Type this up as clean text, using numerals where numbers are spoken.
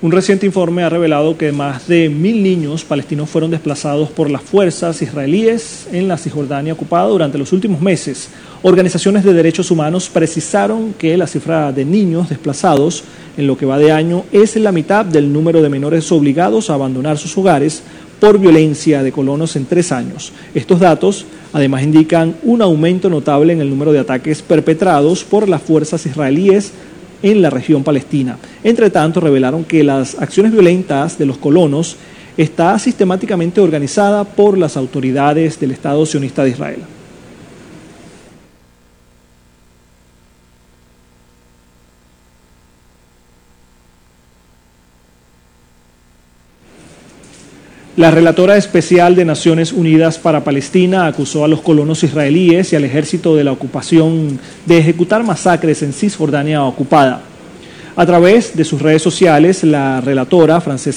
Un reciente informe ha revelado que más de 1.000 niños palestinos fueron desplazados por las fuerzas israelíes en la Cisjordania ocupada durante los últimos meses. Organizaciones de derechos humanos precisaron que la cifra de niños desplazados en lo que va de año es la mitad del número de menores obligados a abandonar sus hogares por violencia de colonos en 3 años. Estos datos además indican un aumento notable en el número de ataques perpetrados por las fuerzas israelíes en la región palestina. Entre tanto, revelaron que las acciones violentas de los colonos está sistemáticamente organizada por las autoridades del Estado sionista de Israel. La relatora especial de Naciones Unidas para Palestina acusó a los colonos israelíes y al ejército de la ocupación de ejecutar masacres en Cisjordania ocupada. A través de sus redes sociales, la relatora francesa